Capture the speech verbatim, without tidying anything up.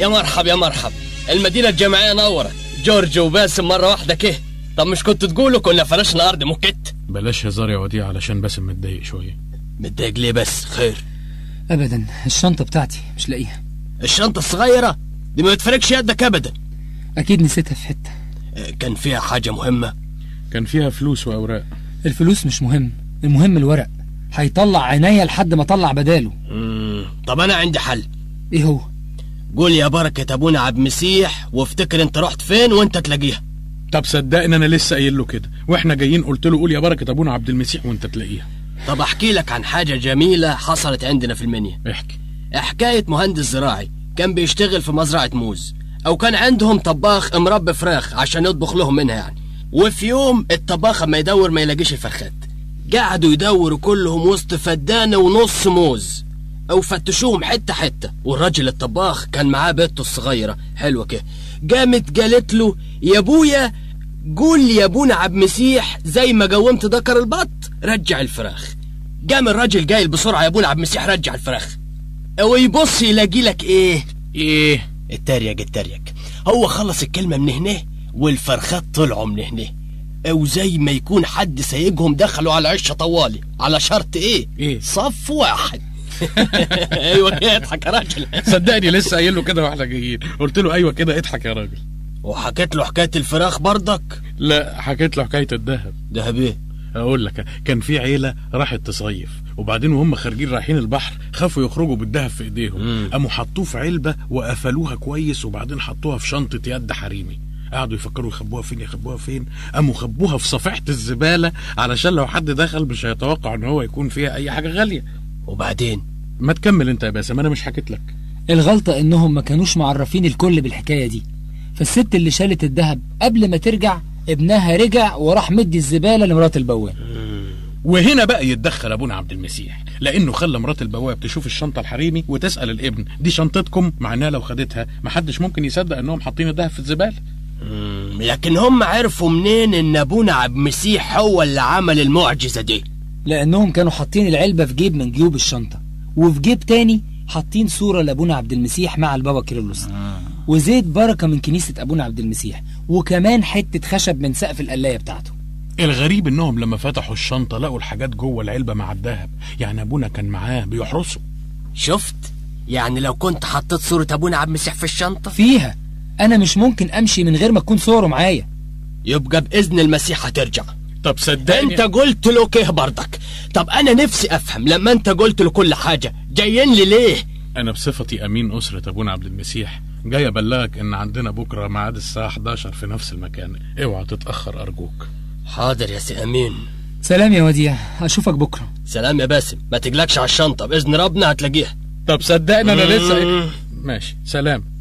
يا مرحب يا مرحب، المدينة الجامعية نورت. جورج وباسم مرة واحدة كه. طب مش كنت تقولوا كنا فرشنا أرض مكت؟ بلاش هزار يا وديع علشان باسم متضايق شوية. متضايق ليه بس؟ خير؟ أبدا، الشنطة بتاعتي مش لاقيها. الشنطة الصغيرة دي ما بتفرقش يدك أبدا. أكيد نسيتها في حتة. كان فيها حاجة مهمة؟ كان فيها فلوس وأوراق. الفلوس مش مهم، المهم الورق. هيطلع عينيا لحد ما طلع بداله. مم. طب أنا عندي حل. إيه هو؟ قول يا بركة أبونا عبد المسيح وافتكر أنت رحت فين وأنت تلاقيها. طب صدقني أنا لسه قايل له كده، وإحنا جايين قلت له قول يا بركة أبونا عبد المسيح وأنت تلاقيها. طب أحكي لك عن حاجة جميلة حصلت عندنا في المنيا. احكي. حكاية مهندس زراعي كان بيشتغل في مزرعة موز، أو كان عندهم طباخ مربي فراخ عشان يطبخ لهم منها يعني. وفي يوم الطباخ اما يدور ما يلاقيش الفرخات، قعدوا يدوروا كلهم وسط فدانة ونص موز، أو فتشوهم حتة حتة. والراجل الطباخ كان معاه بنته الصغيرة حلوة كده، قامت قالت له يا ابويا قول لي يا ابونا عبد المسيح زي ما قومت ذكر البط رجع الفراخ. قام الراجل قايل بسرعة يا ابونا عبد المسيح رجع الفراخ، ويبص يلاقي لك ايه ايه التريق التريق. هو خلص الكلمة من هنا والفرخات طلعوا من هنا، او زي ما يكون حد سايقهم دخلوا على عشة طوالي على شرط ايه ايه صف واحد. ايوه اضحك يا راجل. صدقني لسه قايل له كده واحنا جايين، قلت له ايوه كده اضحك يا راجل. وحكيت له حكاية الفراخ برضك؟ لا حكيت له حكاية الذهب. دهب ايه؟ اقول لك، كان في عيلة راحت تصيف، وبعدين وهم خارجين رايحين البحر خافوا يخرجوا بالذهب في ايديهم، قاموا حطوه في علبة وقفلوها كويس، وبعدين حطوها في شنطة يد حريمي. قعدوا يفكروا يخبوها فين يخبوها فين، قاموا خبوها في صفيحة الزبالة علشان لو حد دخل مش هيتوقع ان هو يكون فيها اي حاجة غالية. وبعدين؟ ما تكمل انت يا باسم، انا مش حكيت لك. الغلطة انهم ما كانوش معرفين الكل بالحكاية دي، فالست اللي شالت الذهب قبل ما ترجع ابنها رجع وراح مدي الزبالة لمرات البواب. وهنا بقى يتدخل ابونا عبد المسيح، لانه خلى مرات البواب تشوف الشنطه الحريمي وتسال الابن دي شنطتكم، معناها لو خدتها محدش ممكن يصدق انهم حاطين الذهب في الزباله. لكن هم عرفوا منين ان ابونا عبد المسيح هو اللي عمل المعجزه دي؟ لانهم كانوا حاطين العلبه في جيب من جيوب الشنطه، وفي جيب تاني حاطين صوره لابونا عبد المسيح مع البابا كيرلس، وزيت بركه من كنيسه ابونا عبد المسيح، وكمان حته خشب من سقف القلايه بتاعته. الغريب انهم لما فتحوا الشنطه لقوا الحاجات جوه العلبه مع الذهب، يعني ابونا كان معاه بيحرسه. شفت؟ يعني لو كنت حطيت صوره ابونا عبد المسيح في الشنطه فيها، انا مش ممكن امشي من غير ما تكون صوره معايا. يبقى باذن المسيح هترجع. طب صدقني انت قلت له كيه برضك. طب انا نفسي افهم، لما انت قلت له كل حاجه جايين لي ليه؟ انا بصفتي امين اسره ابونا عبد المسيح جاي ابلغك ان عندنا بكره ميعاد الساعه حداشر في نفس المكان، اوعى تتاخر ارجوك. حاضر يا سي امين. سلام يا وديع، اشوفك بكره. سلام يا باسم، ما تقلقش على الشنطه، باذن ربنا هتلاقيها. طب صدقني انا لسه. ماشي، سلام.